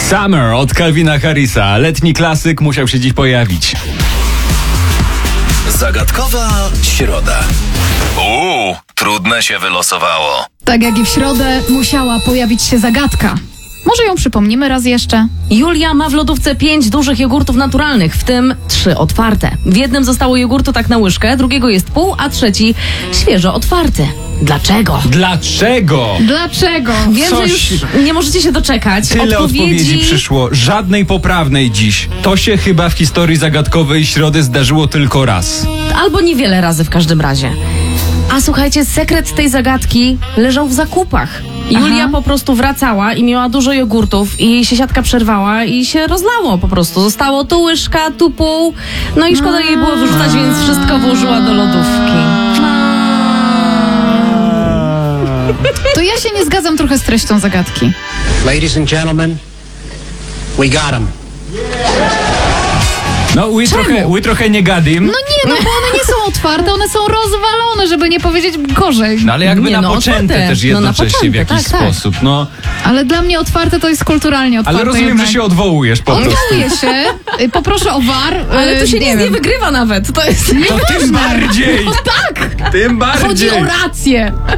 Summer od Calvina Harrisa. Letni klasyk musiał się dziś pojawić. Zagadkowa środa. Trudne się wylosowało. Tak jak i w środę musiała pojawić się zagadka. Może ją przypomnimy raz jeszcze? Julia ma w lodówce 5 dużych jogurtów naturalnych, w tym 3 otwarte. W jednym zostało jogurtu tak na łyżkę, drugiego jest pół, a trzeci świeżo otwarty. Dlaczego? Dlaczego? Dlaczego? Wiem, że już nie możecie się doczekać. Tyle odpowiedzi przyszło, żadnej poprawnej dziś. To się chyba w historii zagadkowej środy zdarzyło tylko raz. Albo niewiele razy w każdym razie. A słuchajcie, sekret tej zagadki leżał w zakupach. Julia po prostu wracała i miała dużo jogurtów i jej się siatka przerwała i się rozlało po prostu. Zostało tu łyżka, tu pół. No i szkoda jej było wyrzucać, więc wszystko włożyła do lodówki. To ja się nie zgadzam trochę z treścią zagadki. Ladies and gentlemen, we got him. No, we trochę nie gadim. No nie, bo one nie są otwarte, one są rozwalone, żeby nie powiedzieć gorzej. No ale jakby Nie, na no, poczęte otwarte. też No, na jednocześnie w poczęte, jakiś tak. sposób. No, Ale dla mnie otwarte to jest kulturalnie otwarte. ale rozumiem, jednak. że się odwołujesz po prostu. Odwołuję się, poproszę o war. Ale tu się nic nie wiem. wygrywa nawet. To jest... To tym bardziej! Tak! Tym bardziej! Chodzi o rację.